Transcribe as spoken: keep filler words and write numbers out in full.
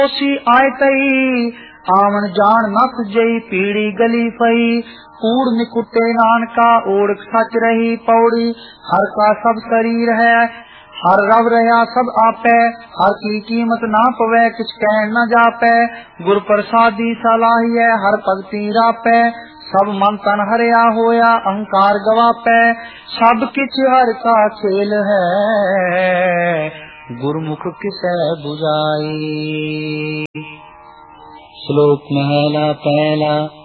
ओसी आय तई आवन जान नस जई पीड़ी गली फई कूड़ निकुटे नानका ओढ़ सच रही पौड़ी हर का सब शरीर है हर रव रहा सब आपे हर की कीमत ना पवे किछ कह न जापे गुर प्रसादी सलाही है हर भगती रापे सब मन तन हरिया होया अहंकार गवापे सब किछ हर का खेल है गुरमुख किसै बुझाई। श्लोक महला पहला।